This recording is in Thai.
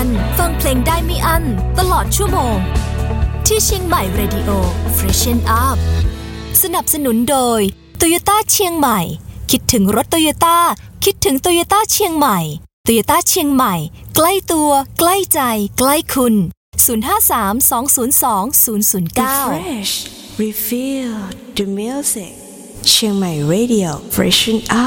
ฟังเพลงได้ไม่อั้นตลอดชั่วโมงที่เชียงใหม่ Radio Freshen Up สนับสนุนโดย Toyota เชียงใหม่คิดถึงรถ Toyota คิดถึง Toyota เชียงใหม่ Toyota เชียงใหม่ใกล้ตัวใกล้ใจใกล้คุณ053-202-009 Refresh Refill the music เชียงใหม่ Radio Freshen Up